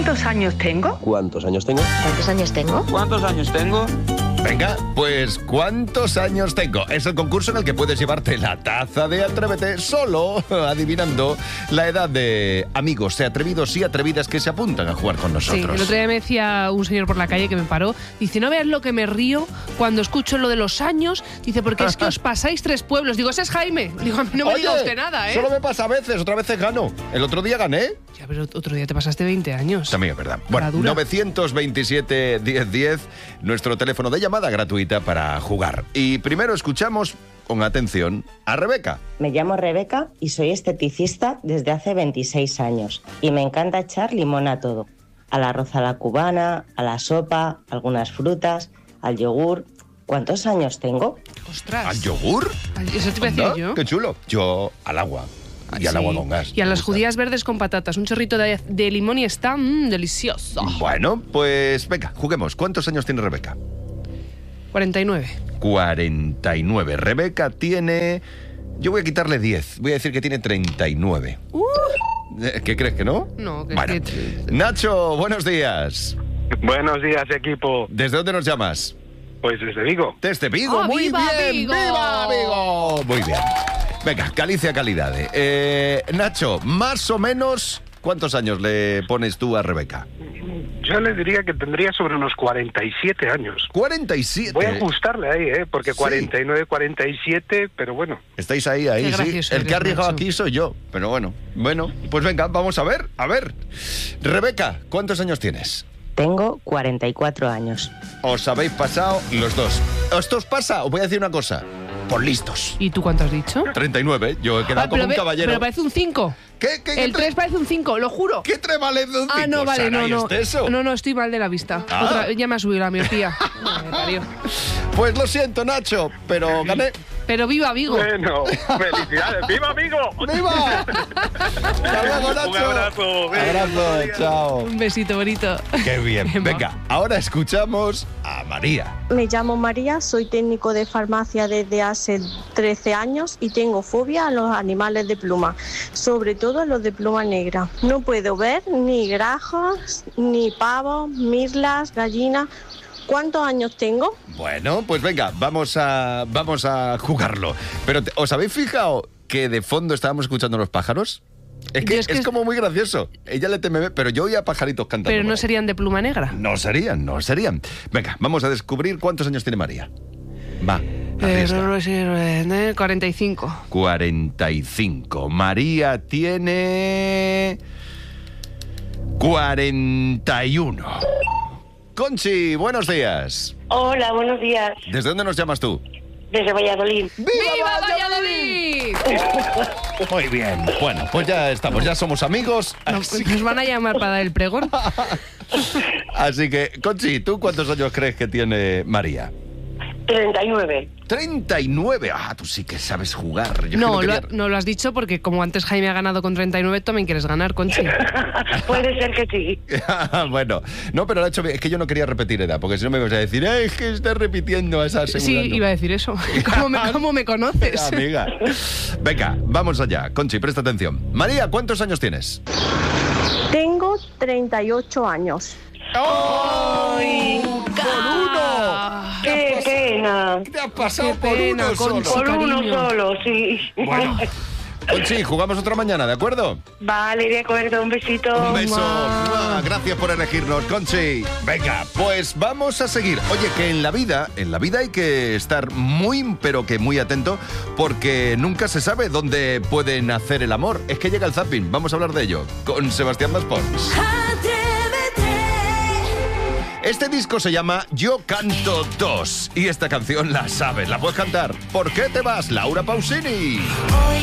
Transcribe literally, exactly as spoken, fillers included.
¿Cuántos años tengo? ¿Cuántos años tengo? ¿Cuántos años tengo? ¿Cuántos años tengo? Venga, pues ¿cuántos años tengo? Es el concurso en el que puedes llevarte la taza de Atrévete solo adivinando la edad de amigos, sea atrevidos y atrevidas que se apuntan a jugar con nosotros. Sí, el otro día me decía un señor por la calle que me paró, dice, no veas lo que me río cuando escucho lo de los años, dice, porque es que os pasáis tres pueblos. Digo, ese es Jaime. Digo, a mí no me Oye, diga usted nada, ¿eh? Solo me pasa a veces, otras veces gano. El otro día gané. Ya, pero otro día te pasaste veinte años. También es verdad. Bueno, novecientos veintisiete diez diez, nuestro teléfono de llamada gratuita para jugar. Y primero escuchamos, con atención, a Rebeca. Me llamo Rebeca y soy esteticista desde hace veintiséis años. Y me encanta echar limón a todo. Al arroz a la cubana, a la sopa, algunas frutas, al yogur. ¿Cuántos años tengo? Ostras. ¿Al yogur? Eso te iba a decir yo. Qué chulo. Yo al agua. Y al sí. agua con gas. Y a las judías verdes con patatas. Un chorrito de, de limón y está mmm, delicioso. Bueno, pues venga, juguemos. ¿Cuántos años tiene Rebeca? cuarenta y nueve. cuarenta y nueve. Rebeca tiene... Yo voy a quitarle diez. Voy a decir que tiene treinta y nueve. Uh. ¿Qué crees que no? No, que bueno. es que... Nacho, buenos días. Buenos días, equipo. ¿Desde dónde nos llamas? Pues desde Vigo. Desde Vigo, ¡Oh, muy viva bien. Vigo! ¡Viva Vigo! Muy bien. Venga, Galicia Calidade. Eh, Nacho, más o menos, ¿cuántos años le pones tú a Rebeca? Yo le diría que tendría sobre unos cuarenta y siete años. cuarenta y siete. Voy a ajustarle ahí, ¿eh? Porque Sí. cuarenta y nueve, cuarenta y siete, pero bueno. Estáis ahí, ahí, Qué sí. gracioso El que eres, ha arriesgado Nacho. aquí soy yo. Pero bueno, bueno, pues venga, vamos a ver, a ver. Rebeca, ¿cuántos años tienes? Tengo cuarenta y cuatro años. Os habéis pasado los dos. ¿Esto os pasa? Os voy a decir una cosa. Por listos. ¿Y tú cuánto has dicho? treinta y nueve. Yo he quedado Ah, como pero un ve- caballero. Pero parece un cinco. ¿Qué? ¿Qué? El qué tres parece un cinco, lo juro. ¿Qué tres vale de un Ah, no, cinco, vale, Sara? no, ¿Y no. este eso? No, no, estoy mal de la vista. Ah. Otra- ya me ha subido la miopía. Me parió. Pues lo siento, Nacho, pero gané. Pero viva Vigo. Bueno, felicidades. ¡Viva Vigo! ¡Viva! Hasta luego, Nacho. Un abrazo. Abrazo, chao. Un besito bonito. Qué bien. Qué Venga, ahora escuchamos a María. Me llamo María, soy técnico de farmacia desde hace trece años y tengo fobia a los animales de pluma, sobre todo a los de pluma negra. No puedo ver ni grajos, ni pavos, mirlas, gallinas. ¿Cuántos años tengo? Bueno, pues venga, vamos a, vamos a jugarlo. Pero, te- ¿os habéis fijado que de fondo estábamos escuchando los pájaros? Es que Yo es, es que- como muy gracioso. Ella le teme, pero yo oía pajaritos cantando. Pero por no ahí. serían de pluma negra. No serían, no serían. Venga, vamos a descubrir cuántos años tiene María. Va, Eh, arriesga. no lo sé, eh, cuarenta y cinco. cuarenta y cinco. María tiene... cuarenta y uno. Conchi, buenos días. Hola, buenos días. ¿Desde dónde nos llamas tú? Desde Valladolid. ¡Viva Valladolid! Muy bien. Bueno, pues ya estamos, ya somos amigos. Nos, Así, nos van a llamar para dar el pregón. así que, Conchi, ¿tú cuántos años crees que tiene María? treinta y nueve. treinta y nueve. Ah, tú sí que sabes jugar. Yo es que No, quería- lo, no lo has dicho porque como antes Jaime ha ganado con treinta y nueve, tú también quieres ganar, Conchi. Puede ser que sí. Bueno, no, pero lo he hecho bien. Es que yo no quería repetir edad, porque si no me ibas a decir, "Eh, es que estás repitiendo a esa Sí, segunda. iba a decir eso. ¿Cómo me, cómo me conoces? Amiga. Venga, vamos allá. Conchi, presta atención. María, ¿cuántos años tienes? Tengo treinta y ocho años. ¡Ay! ¡Por uno! ¡Qué pena! ¿Qué te has pasado Qué por pena, uno solo? Conchi. Por uno cariño. solo, sí. Bueno, Conchi, jugamos otra mañana, ¿de acuerdo? Vale, de acuerdo, un besito. Un beso. Mua, Gracias por elegirnos, Conchi. Venga, pues vamos a seguir. Oye, que en la vida, en la vida hay que estar muy, pero que muy atento, porque nunca se sabe dónde pueden hacer el amor. Es que llega el zapping. Vamos a hablar de ello con Sebastián Maspons. Este disco se llama Yo Canto dos y esta canción la sabes, la puedes cantar. ¿Por qué te vas, Laura Pausini? Hoy